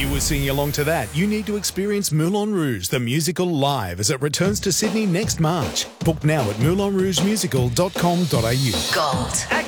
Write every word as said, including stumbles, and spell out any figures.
you were singing along to that, you need to experience Moulin Rouge, the musical, live as it returns to Sydney next March. Book now at moulin rouge musical dot com dot a u. Gold.